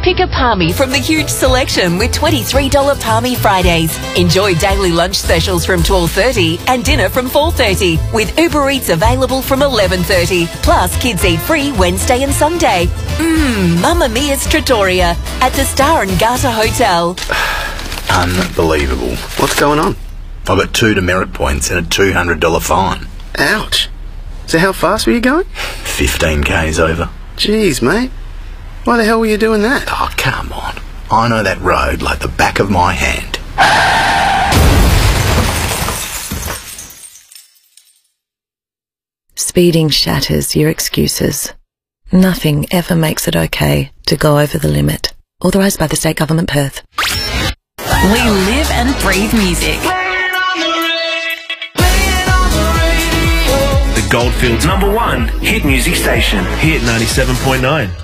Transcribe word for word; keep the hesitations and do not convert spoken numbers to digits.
Pick a Palmy from the huge selection with twenty-three dollars Palmy Fridays. Enjoy daily lunch specials from twelve thirty and dinner from four thirty with Uber Eats available from eleven thirty. Plus, kids eat free Wednesday and Sunday. Mmm, Mamma Mia's Trattoria at the Star and Garter Hotel. Unbelievable. What's going on? I got two demerit points and a two hundred dollars fine. Ouch. So how fast were you going? fifteen kays over. Jeez, mate. Why the hell were you doing that? Oh, come on. I know that road like the back of my hand. Speeding shatters your excuses. Nothing ever makes it okay to go over the limit. Authorised by the State Government, Perth. We live and breathe music. The Goldfields number one hit music station. Hit ninety-seven point nine.